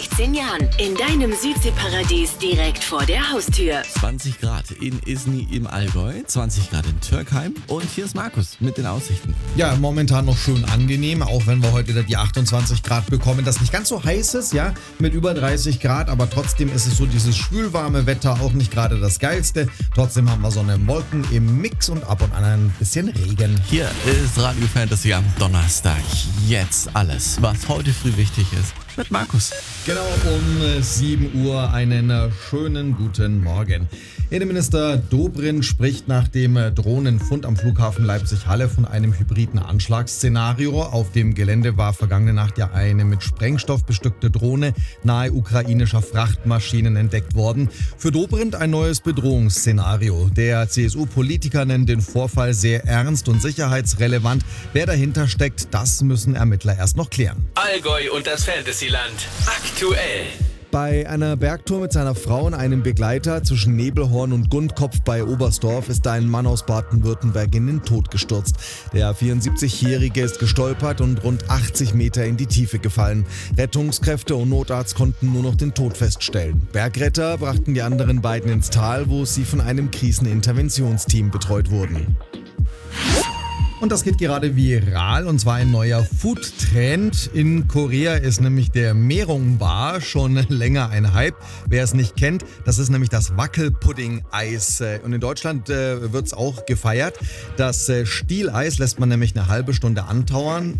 16 Jahren. In deinem Südseeparadies direkt vor der Haustür. 20 Grad in Isny im Allgäu, 20 Grad in Türkheim und hier ist Markus mit den Aussichten. Ja, momentan noch schön angenehm, auch wenn wir heute die 28 Grad bekommen. Das nicht ganz so heiß ist, ja, mit über 30 Grad, aber trotzdem ist es so dieses schwülwarme Wetter auch nicht gerade das Geilste. Trotzdem haben wir Sonne und Wolken im Mix und ab und an ein bisschen Regen. Hier ist Radio Fantasy am Donnerstag. Jetzt alles, was heute früh wichtig ist, mit Markus. Genau um 7 Uhr einen schönen guten Morgen. Innenminister Dobrindt spricht nach dem Drohnenfund am Flughafen Leipzig-Halle von einem hybriden Anschlagsszenario. Auf dem Gelände war vergangene Nacht ja eine mit Sprengstoff bestückte Drohne nahe ukrainischer Frachtmaschinen entdeckt worden. Für Dobrindt ein neues Bedrohungsszenario. Der CSU-Politiker nennt den Vorfall sehr ernst und sicherheitsrelevant. Wer dahinter steckt, das müssen Ermittler erst noch klären. Allgäu und das Fantasyland. Aktuell. Bei einer Bergtour mit seiner Frau und einem Begleiter zwischen Nebelhorn und Gundkopf bei Oberstdorf ist ein Mann aus Baden-Württemberg in den Tod gestürzt. Der 74-Jährige ist gestolpert und rund 80 Meter in die Tiefe gefallen. Rettungskräfte und Notarzt konnten nur noch den Tod feststellen. Bergretter brachten die anderen beiden ins Tal, wo sie von einem Kriseninterventionsteam betreut wurden. Und das geht gerade viral, und zwar ein neuer Food-Trend. In Korea ist nämlich der Merongbal schon länger ein Hype. Wer es nicht kennt, das ist nämlich das Wackelpudding-Eis. Und in Deutschland wird es auch gefeiert. Das Stieleis lässt man nämlich eine halbe Stunde tauen,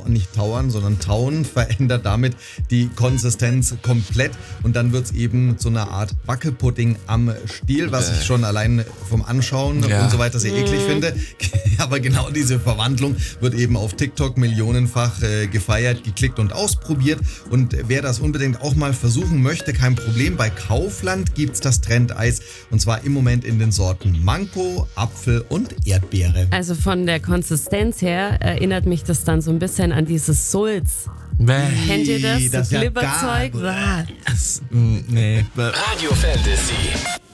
verändert damit die Konsistenz komplett. Und dann wird es eben so eine Art Wackelpudding am Stiel, was ich schon allein vom Anschauen und so weiter sehr eklig finde. Aber genau diese Verwandlung wird eben auf TikTok millionenfach gefeiert, geklickt und ausprobiert. Und wer das unbedingt auch mal versuchen möchte, kein Problem. Bei Kaufland gibt es das Trendeis, und zwar im Moment in den Sorten Mango, Apfel und Erdbeere. Also von der Konsistenz her erinnert mich das dann so ein bisschen an dieses Sulz. Kennt ihr das? Das So ist ja Glibberzeug? Nee. Radio Fantasy.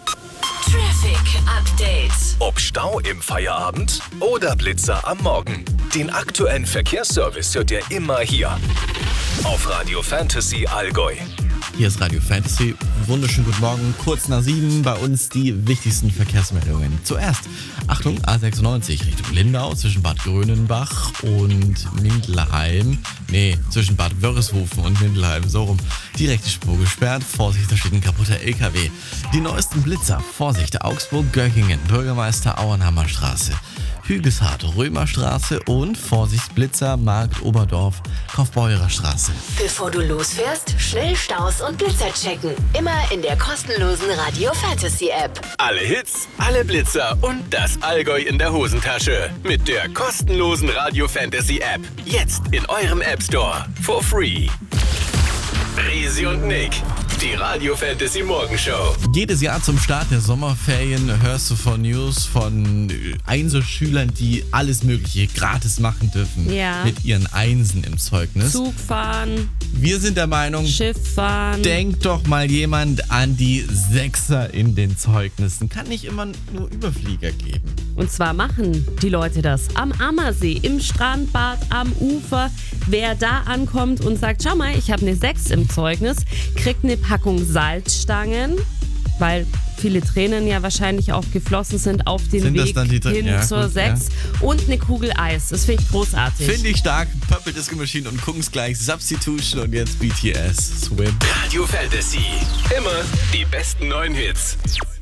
Traffic Update. Ob Stau im Feierabend oder Blitzer am Morgen. Den aktuellen Verkehrsservice hört ihr immer hier. Auf Radio Fantasy Allgäu. Hier ist Radio Fantasy. Wunderschönen guten Morgen. Kurz nach 7 bei uns die wichtigsten Verkehrsmeldungen. Zuerst, Achtung, A96 Richtung Lindau zwischen Bad Grönenbach und Mindelheim. Zwischen Bad Wörishofen und Mindelheim, so rum. Die rechte Spur gesperrt. Vorsicht, da steht ein kaputter LKW. Die neuesten Blitzer. Vorsicht, Augsburg-Göckingen, Bürgermeister Auenhammer Straße. Hügelshardt, Römerstraße und Vorsicht, Blitzer, Markt Oberdorf, Kaufbeurer Straße. Bevor du losfährst, schnell Staus und Blitzer checken. Immer in der kostenlosen Radio Fantasy App. Alle Hits, alle Blitzer und das Allgäu in der Hosentasche. Mit der kostenlosen Radio Fantasy App. Jetzt in eurem App Store. For free. Resi und Nick. Die Radio Fantasy Morgenshow. Jedes Jahr zum Start der Sommerferien hörst du von News von Einserschülern, die alles Mögliche gratis machen dürfen. Ja. Mit ihren Einsen im Zeugnis. Zug fahren, Wir sind der Meinung, Schiff fahren. denkt doch mal jemand an die Sechser in den Zeugnissen. Kann nicht immer nur Überflieger geben. Und zwar machen die Leute das am Ammersee, im Strandbad, am Ufer. Wer da ankommt und sagt, schau mal, ich habe eine 6 im Zeugnis, kriegt eine Packung Salzstangen, weil viele Tränen ja wahrscheinlich auch geflossen sind auf dem Weg hin zur 6 und eine Kugel Eis. Das finde ich großartig. Finde ich stark. Purple Disco Machine und gucken's gleich. Substitution und jetzt BTS. Swim. Radio Fantasy. Immer die besten neuen Hits.